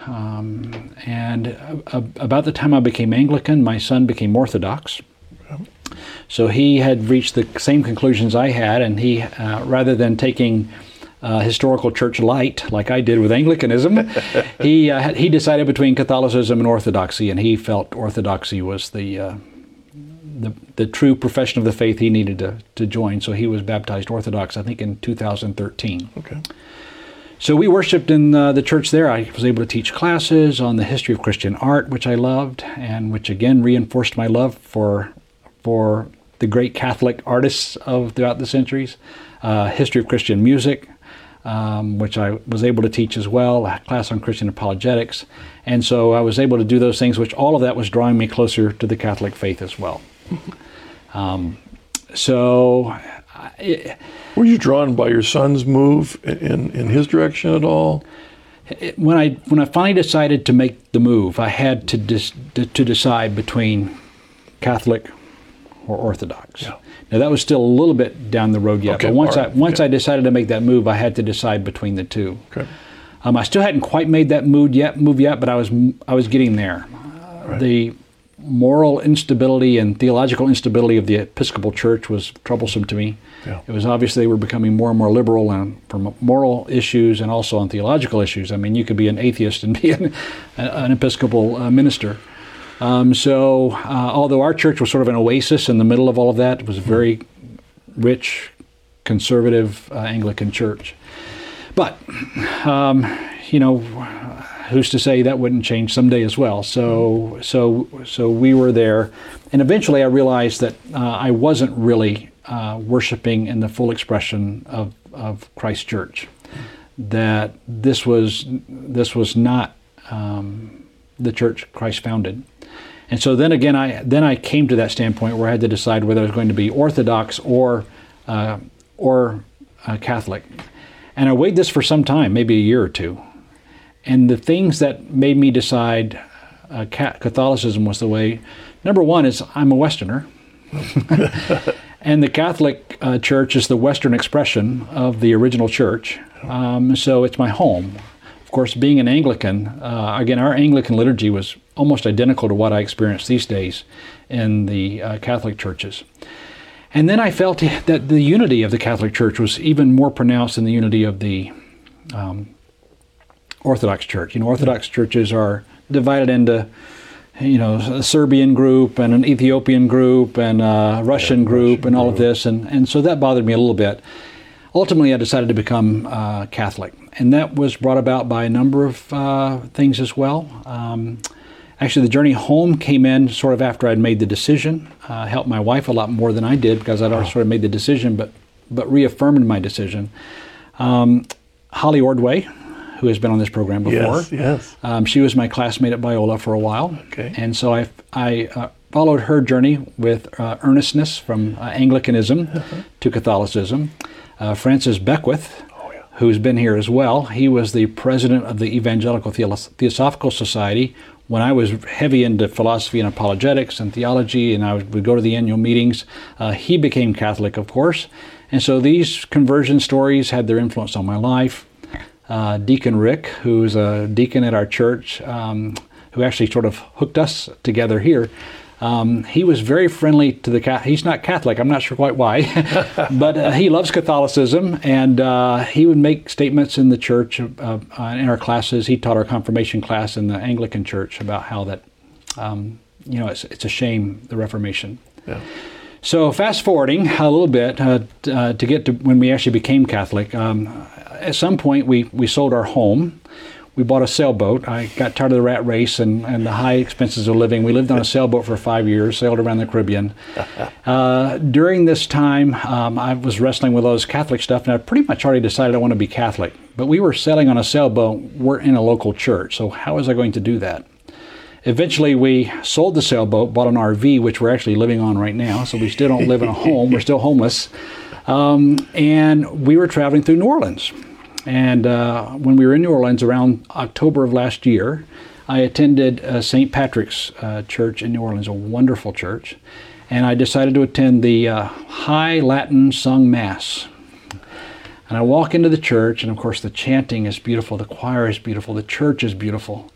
About the time I became Anglican, my son became Orthodox. So he had reached the same conclusions I had, and he, rather than taking historical church light like I did with Anglicanism, he decided between Catholicism and Orthodoxy, and he felt Orthodoxy was the true profession of the faith he needed to join. So he was baptized Orthodox, I think, in 2013. Okay. So we worshiped in the church there. I was able to teach classes on the history of Christian art, which I loved, and which again reinforced my love for the great Catholic artists throughout the centuries. History of Christian music, which I was able to teach as well, a class on Christian apologetics. And so I was able to do those things, which all of that was drawing me closer to the Catholic faith as well. Were you drawn by your son's move in his direction at all? When I finally decided to make the move, I had to decide between Catholic or Orthodox. Yeah. Now that was still a little bit down the road yet, Okay, but once right. I decided to make that move, I had to decide between the two. Okay. I still hadn't quite made that move yet, but I was getting there. Right. The moral instability and theological instability of the Episcopal Church was troublesome to me. Yeah. It was obvious they were becoming more and more liberal from moral issues and also on theological issues. I mean, you could be an atheist and be an Episcopal minister. Although our church was sort of an oasis in the middle of all of that, it was a very rich, conservative Anglican church. But, who's to say that wouldn't change someday as well? So we were there, and eventually I realized that I wasn't really worshiping in the full expression of Christ's church. That this was not the church Christ founded. And so then again, I came to that standpoint where I had to decide whether I was going to be Orthodox or Catholic. And I weighed this for some time, maybe a year or two. And the things that made me decide Catholicism was the way, number one is I'm a Westerner. And the Catholic Church is the Western expression of the original church. So it's my home. Of course, being an Anglican, again, our Anglican liturgy was almost identical to what I experience these days in the Catholic churches. And then I felt that the unity of the Catholic Church was even more pronounced than the unity of the Orthodox Church. Orthodox churches are divided into, a Serbian group and an Ethiopian group and a Russian group and all of this. And so that bothered me a little bit. Ultimately, I decided to become Catholic. And that was brought about by a number of things as well. Actually, the journey home came in sort of after I'd made the decision. Helped my wife a lot more than I did because I'd already sort of made the decision, but reaffirmed my decision. Holly Ordway, who has been on this program before. Yes. She was my classmate at Biola for a while. Okay. And so I followed her journey with earnestness from Anglicanism to Catholicism. Francis Beckwith, who's been here as well, he was the president of the Evangelical Theosophical Society when I was heavy into philosophy and apologetics and theology, and I would go to the annual meetings. He became Catholic, of course. And so these conversion stories had their influence on my life. Deacon Rick, who's a deacon at our church, who actually sort of hooked us together here, he was very friendly to the Catholic. He's not Catholic, I'm not sure quite why, but he loves Catholicism, and he would make statements in the church, in our classes. He taught our confirmation class in the Anglican church about how that, it's a shame, the Reformation. Yeah. So fast forwarding a little bit to get to when we actually became Catholic, at some point we sold our home. We bought a sailboat. I got tired of the rat race and the high expenses of living. We lived on a sailboat for 5 years, sailed around the Caribbean. During this time, I was wrestling with all this Catholic stuff, and I pretty much already decided I want to be Catholic. But we were sailing on a sailboat. We're in a local church, so how was I going to do that? Eventually, we sold the sailboat, bought an RV, which we're actually living on right now, so we still don't live in a home. We're still homeless. And we were traveling through New Orleans. And when we were in New Orleans around October of last year, I attended St. Patrick's Church in New Orleans, a wonderful church. And I decided to attend the High Latin Sung Mass. And I walk into the church, and of course the chanting is beautiful, the choir is beautiful, the church is beautiful.